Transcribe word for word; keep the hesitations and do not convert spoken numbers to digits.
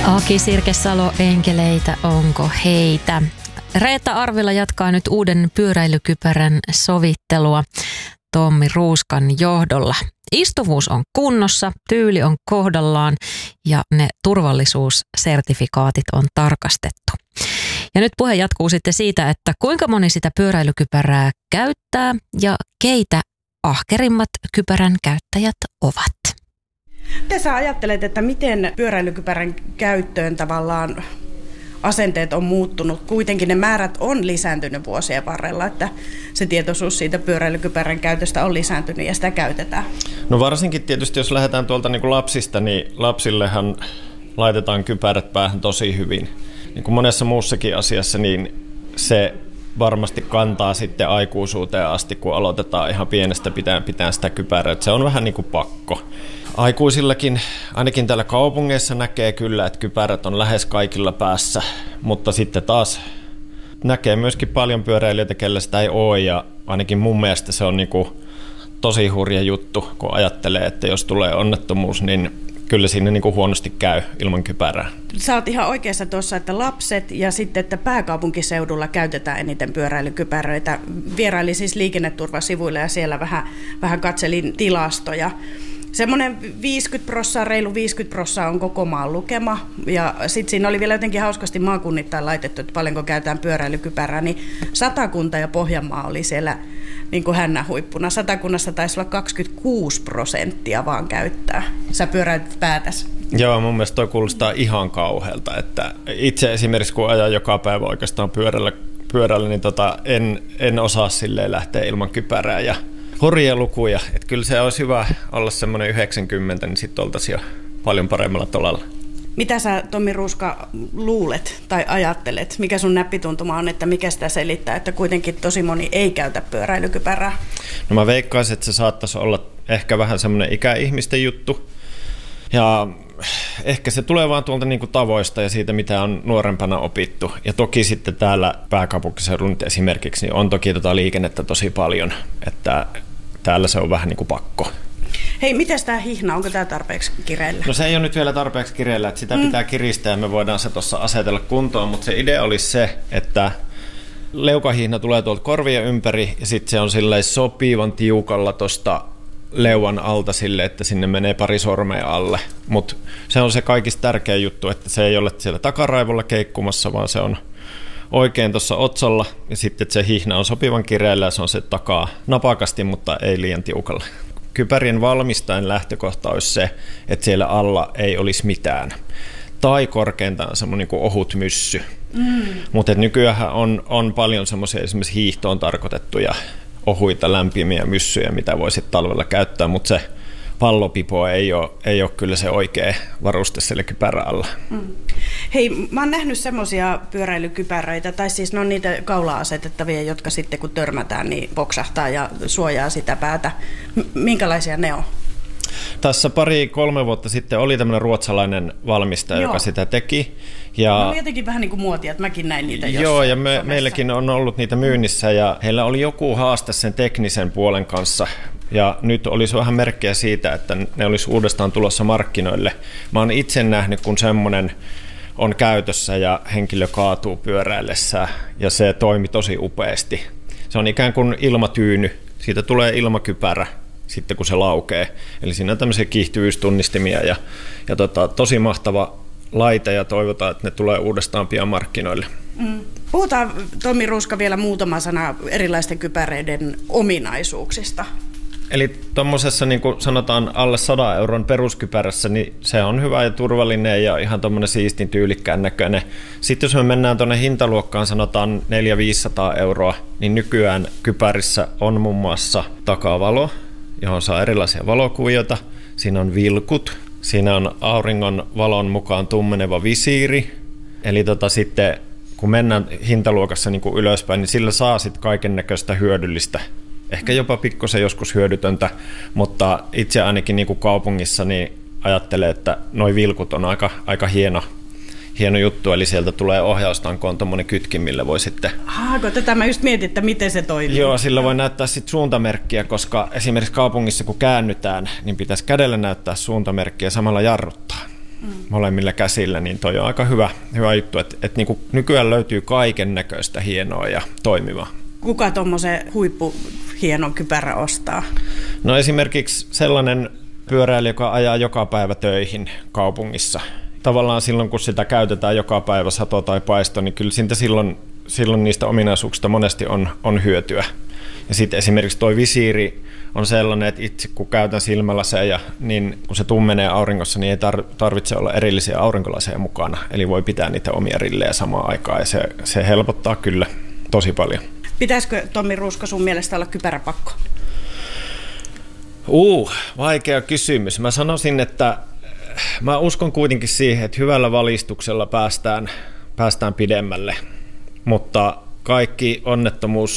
Aki Sirkesalo, enkeleitä, onko heitä? Reetta Arvila jatkaa nyt uuden pyöräilykypärän sovittelua Tommi Ruuskan johdolla. Istuvuus on kunnossa, tyyli on kohdallaan ja ne turvallisuussertifikaatit on tarkastettu. Ja nyt puhe jatkuu sitten siitä, että kuinka moni sitä pyöräilykypärää käyttää ja keitä ahkerimmat kypärän käyttäjät ovat. Miten sä ajattelet, että miten pyöräilykypärän käyttöön tavallaan asenteet on muuttunut? Kuitenkin ne määrät on lisääntynyt vuosien varrella, että se tietoisuus siitä pyöräilykypärän käytöstä on lisääntynyt ja sitä käytetään. No varsinkin tietysti, jos lähdetään tuolta niin kuin lapsista, niin lapsillehan laitetaan kypärät päähän tosi hyvin. Niin kuin monessa muussakin asiassa, niin se varmasti kantaa sitten aikuisuuteen asti, kun aloitetaan ihan pienestä pitäen pitää sitä kypärää. Se on vähän niin kuin pakko. Aikuisillakin, ainakin täällä kaupungeissa näkee kyllä, että kypärät on lähes kaikilla päässä, mutta sitten taas näkee myöskin paljon pyöräilijöitä, kellä sitä ei ole, ja ainakin mun mielestä se on niin kuin tosi hurja juttu, kun ajattelee, että jos tulee onnettomuus, niin kyllä siinä niin kuin huonosti käy ilman kypärää. Sä oot ihan oikeassa tuossa, että lapset ja sitten, että pääkaupunkiseudulla käytetään eniten pyöräilykypäröitä. Vierailin siis liikenneturvasivuilla ja siellä vähän, vähän katselin tilastoja. Semmoinen viisikymmentä prosenttia, reilu viisikymmentä prosenttia on koko maan lukema. Ja sitten siinä oli vielä jotenkin hauskasti maakunnittain laitettu, että paljonko käytetään pyöräilykypärää. Niin Satakunta ja Pohjanmaa oli siellä niin kuin hännän huippuna. Satakunnassa taisi olla kaksikymmentäkuusi prosenttia vaan käyttää. Sä pyöräilet päätäsi. Joo, mun mielestä toi kuulostaa ihan kauhealta. Että itse esimerkiksi kun ajan joka päivä oikeastaan pyörällä, pyörällä niin tota, en, en osaa silleen lähteä ilman kypärää. Ja hurjia lukuja. Että kyllä se olisi hyvä olla semmoinen yhdeksänkymmentä, niin sitten oltaisiin jo paljon paremmalla tolalla. Mitä sä, Tommi Ruuska, luulet tai ajattelet? Mikä sun näppituntuma on, että mikä sitä selittää, että kuitenkin tosi moni ei käytä pyöräilykypärää? No mä veikkaisin, että se saattaisi olla ehkä vähän semmoinen ikäihmisten juttu. Ja ehkä se tulee vaan tuolta niinku tavoista ja siitä, mitä on nuorempana opittu. Ja toki sitten täällä pääkaupunkiseudulla nyt esimerkiksi niin on toki tota liikennettä tosi paljon, että täällä se on vähän niin kuin pakko. Hei, miten tämä hihna, onko tämä tarpeeksi kireellä? No se ei ole nyt vielä tarpeeksi kireellä, että sitä mm. pitää kiristää ja me voidaan se tuossa asetella kuntoon, mutta se idea olisi se, että leukahihna tulee tuolta korvien ympäri ja sitten se on silleen sopivan tiukalla tuosta leuan alta sille, että sinne menee pari sormea alle. Mutta se on se kaikista tärkein juttu, että se ei ole siellä takaraivolla keikkumassa, vaan se on oikein tuossa otsalla ja sitten että se hihna on sopivan kireellä ja se on se takaa napakasti, mutta ei liian tiukalla. Kypärien valmistajan lähtökohta olisi se, että siellä alla ei olisi mitään. Tai korkeintaan semmoinen niin kuin ohut myssy. Mm. Mutta nykyään on, on paljon semmoisia esimerkiksi hiihtoon tarkoitettuja ohuita lämpimiä myssyjä, mitä voi sitten talvella käyttää, mutta se pallopipo ei ole, ei ole kyllä se oikea varuste sille kypärän alla. Mm. Hei, mä oon nähnyt semmoisia pyöräilykypäröitä, tai siis ne on niitä kaulaa asetettavia, jotka sitten kun törmätään, niin poksahtaa ja suojaa sitä päätä. M- minkälaisia ne on? Tässä pari-kolme vuotta sitten oli tämmöinen ruotsalainen valmistaja, Joo. joka sitä teki. Ja no oli jotenkin vähän niin kuin muotia, että mäkin näin niitä jossain. Joo, ja me, meilläkin on ollut niitä myynnissä, ja heillä oli joku haaste sen teknisen puolen kanssa. Ja nyt olisi vähän merkkejä siitä, että ne olisi uudestaan tulossa markkinoille. Mä oon itse nähnyt, kun semmoinen on käytössä ja henkilö kaatuu pyöräillessään, ja se toimi tosi upeasti. Se on ikään kuin ilmatyyny, siitä tulee ilmakypärä sitten kun se laukee. Eli siinä on tämmöisiä kiihtyvyystunnistimia ja, ja tota, tosi mahtava laite ja toivotaan, että ne tulee uudestaan pian markkinoille. Mm. Puhutaan, Tommi Ruuska, vielä muutama sana erilaisten kypäreiden ominaisuuksista. Eli tuommoisessa, niin kuin sanotaan, alle sadan euron peruskypärässä, niin se on hyvä ja turvallinen ja ihan tuommoinen siistin tyylikkään näköinen. Sitten jos me mennään tuonne hintaluokkaan, sanotaan neljäsataa viisisataa euroa, niin nykyään kypärissä on muun muassa takavalo, johon saa erilaisia valokuvioita. Siinä on vilkut, siinä on auringon valon mukaan tummeneva visiiri. Eli tota sitten, kun mennään hintaluokassa niin kuin ylöspäin, niin sillä saa sitten kaiken näköistä hyödyllistä. Ehkä jopa pikkusen joskus hyödytöntä, mutta itse ainakin niin kuin kaupungissa niin ajattelen, että noi vilkut on aika, aika hieno, hieno juttu. Eli sieltä tulee ohjaustankoon tuommoinen kytkin, millä voi sitten... Haako, tätä mä just mietin, että miten se toimii. Joo, sillä voi näyttää sitten suuntamerkkiä, koska esimerkiksi kaupungissa kun käännytään, niin pitäisi kädellä näyttää suuntamerkkiä ja samalla jarruttaa. mm. molemmilla käsillä, niin toi on aika hyvä, hyvä juttu, että et niinku nykyään löytyy kaiken näköistä hienoa ja toimivaa. Kuka tuommoisen huippuhienon kypärä ostaa? No esimerkiksi sellainen pyöräilijä, joka ajaa joka päivä töihin kaupungissa. Tavallaan silloin, kun sitä käytetään joka päivä sato tai paisto, niin kyllä siitä silloin, silloin niistä ominaisuuksista monesti on, on hyötyä. Ja sitten esimerkiksi tuo visiiri on sellainen, että itse kun käytän silmälaseja, niin kun se tummenee auringossa, niin ei tarvitse olla erillisiä aurinkolaseja mukana. Eli voi pitää niitä omia rillejä samaan aikaan ja se, se helpottaa kyllä tosi paljon. Pitäisikö, Tommi Ruuska, sun mielestä olla kypäräpakko? Uh, vaikea kysymys. Mä sanoisin, että mä uskon kuitenkin siihen, että hyvällä valistuksella päästään, päästään pidemmälle, mutta kaikki onnettomuus